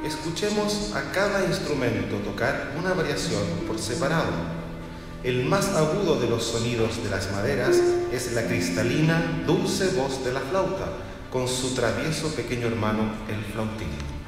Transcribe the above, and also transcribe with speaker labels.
Speaker 1: escuchemos a cada instrumento tocar una variación por separado. El más agudo de los sonidos de las maderas es la cristalina, dulce voz de la flauta, con su travieso pequeño hermano, el flautín.